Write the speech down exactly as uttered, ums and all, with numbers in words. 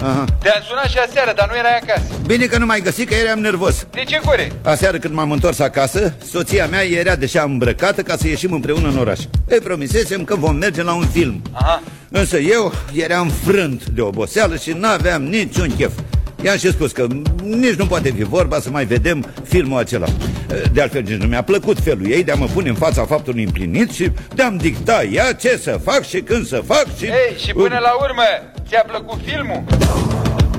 Aha. Te-am sunat și aseară, dar nu erai acasă. Bine că nu m-ai găsit, că eram nervos. De ce, Core? Aseară când m-am întors acasă, soția mea era deja îmbrăcată ca să ieșim împreună în oraș. Îi promisesem că vom merge la un film. Aha. Însă eu eram frânt de oboseală și n-aveam niciun chef. I-am și spus că nici nu poate fi vorba să mai vedem filmul acela. De altfel, nici nu mi-a plăcut felul ei de a mă pune în fața faptului împlinit și de-am dicta ea ce să fac și când să fac și... Ei, și până la urmă, ți-a plăcut filmul?